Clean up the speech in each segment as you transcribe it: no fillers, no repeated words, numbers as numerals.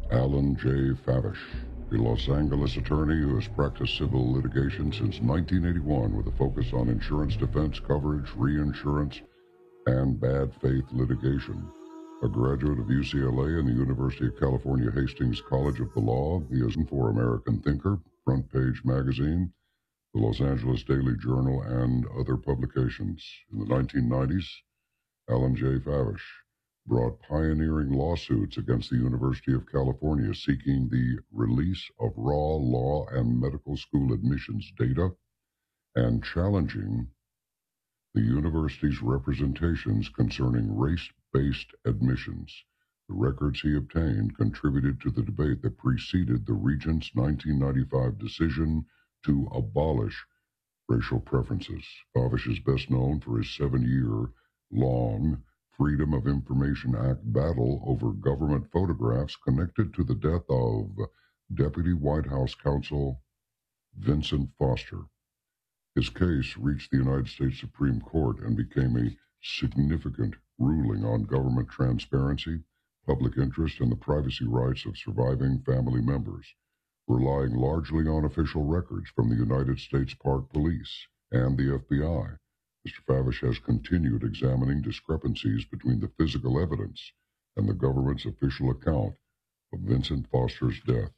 Alan J. Favish, a Los Angeles attorney who has practiced civil litigation since 1981 with a focus on insurance defense coverage, reinsurance, and bad faith litigation. A graduate of UCLA and the University of California Hastings College of the Law, he is for American Thinker, Front Page Magazine, the Los Angeles Daily Journal, and other publications. In the 1990s, Alan J. Favish brought pioneering lawsuits against the University of California seeking the release of raw law and medical school admissions data and challenging the university's representations concerning race-based admissions. The records he obtained contributed to the debate that preceded the Regents' 1995 decision to abolish racial preferences. Favish is best known for his 7-year-long Freedom of Information Act battle over government photographs connected to the death of Deputy White House counsel Vincent Foster. His case reached the United States Supreme Court and became a significant ruling on government transparency, public interest, and the privacy rights of surviving family members, relying largely on official records from the United States Park Police and the FBI. Mr. Favish has continued examining discrepancies between the physical evidence and the government's official account of Vincent Foster's death.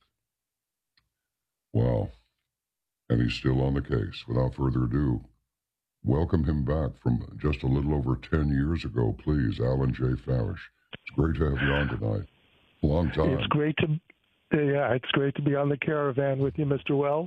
Wow. And he's still on the case. Without further ado, welcome him back from just a little over 10 years ago, please, Alan J. Favish. It's great to have you on tonight. Long time. It's great to be on the caravan with you, Mr. Wells.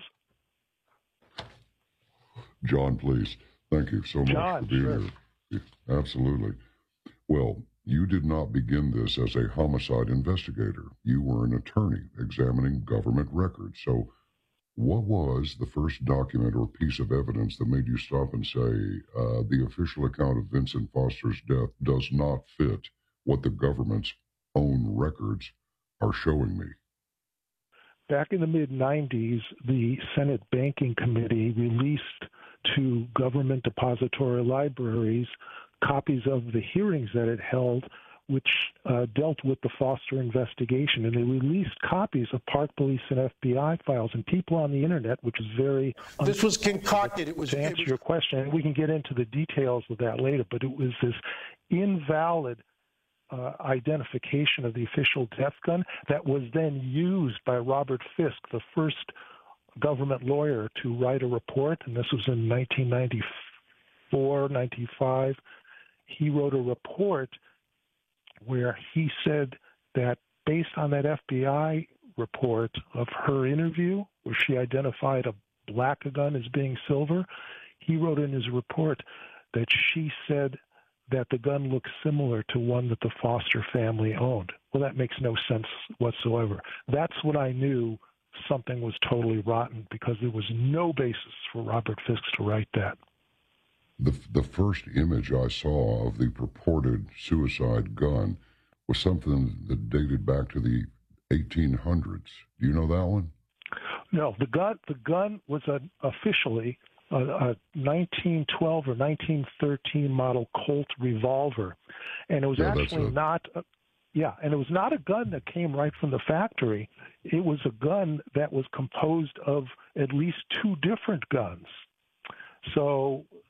John, please. Thank you so much for being here. Absolutely. Well, you did not begin this as a homicide investigator. You were an attorney examining government records. So what was the first document or piece of evidence that made you stop and say, the official account of Vincent Foster's death does not fit what the government's own records are showing me? Back in the mid-90s, the Senate Banking Committee released to government depository libraries copies of the hearings that it held, which dealt with the Foster investigation. And they released copies of Park Police and FBI files, and people on the internet, which is very... This was concocted. To answer your question, and we can get into the details of that later, but it was this invalid identification of the official death gun that was then used by Robert Fisk, the first government lawyer, to write a report, and this was in 1994, 95. He wrote a report where he said that based on that FBI report of her interview, where she identified a black gun as being silver, he wrote in his report that she said that the gun looks similar to one that the Foster family owned. Well, that makes no sense whatsoever. That's when I knew something was totally rotten, because there was no basis for Robert Fisk to write that. The first image I saw of the purported suicide gun was something that dated back to the 1800s. Do you know that one? No, the gun was officially a 1912 or 1913 model Colt revolver, and it was actually not. And it was not a gun that came right from the factory. It was a gun that was composed of at least two different guns. So